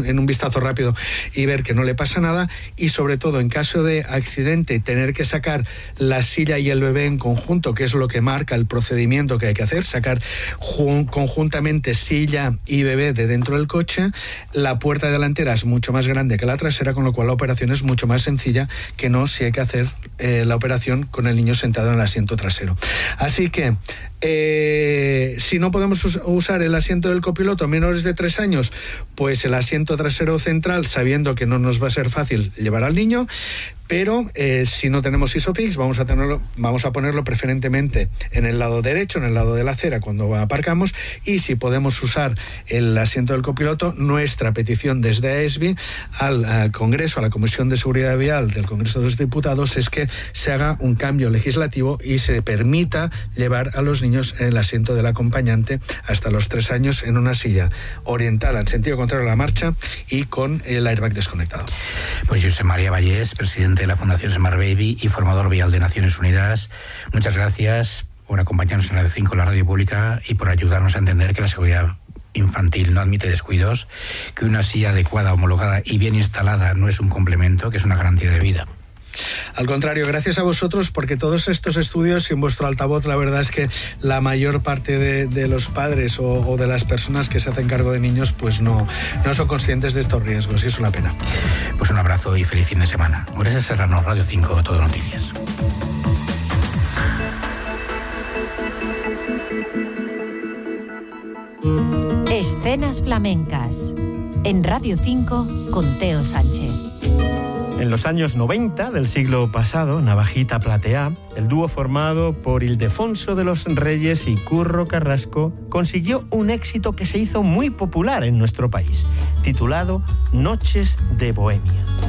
en un vistazo rápido y ver que no le pasa nada, y sobre todo en caso de accidente tener que sacar la silla y el bebé en conjunto, que es lo que marca el procedimiento que hay que hacer, sacar conjuntamente silla y bebé de dentro del coche. La puerta delantera es mucho más grande que la trasera, con lo cual la operación es mucho más sencilla que no si hay que hacer la operación con el niño sentado en el asiento trasero. Así que si no podemos usar el asiento del copiloto a menores de 3 años, pues el asiento trasero central, sabiendo que no nos va a ser fácil llevar al niño. Pero si no tenemos ISOFIX, vamos a ponerlo preferentemente en el lado derecho, en el lado de la acera cuando aparcamos, y si podemos usar el asiento del copiloto, nuestra petición desde AESBI al Congreso, a la Comisión de Seguridad Vial del Congreso de los Diputados, es que se haga un cambio legislativo y se permita llevar a los niños en el asiento del acompañante hasta los 3 años en una silla orientada en sentido contrario a la marcha y con el airbag desconectado. Pues Josep María Vallés, presidente de la Fundación Smart Baby y formador vial de Naciones Unidas, muchas gracias por acompañarnos en Radio 5, la radio pública, y por ayudarnos a entender que la seguridad infantil no admite descuidos, que una silla adecuada, homologada y bien instalada no es un complemento, que es una garantía de vida. Al contrario, gracias a vosotros, porque todos estos estudios y en vuestro altavoz, la verdad es que la mayor parte de los padres o de las personas que se hacen cargo de niños pues no son conscientes de estos riesgos, y es una pena. Pues un abrazo y feliz fin de semana. Gracias, Serrano, Radio 5, Todo Noticias. Escenas flamencas en Radio 5 con Teo Sánchez. En los años 90 del siglo pasado, Navajita Plateá, el dúo formado por Ildefonso de los Reyes y Curro Carrasco, consiguió un éxito que se hizo muy popular en nuestro país, titulado Noches de Bohemia.